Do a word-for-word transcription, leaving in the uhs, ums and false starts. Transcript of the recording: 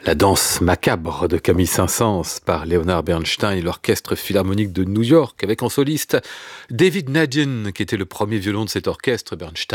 La danse macabre de Camille Saint-Saëns par Leonard Bernstein et l'Orchestre Philharmonique de New York avec en soliste David Nadine qui était le premier violon de cet orchestre. Bernstein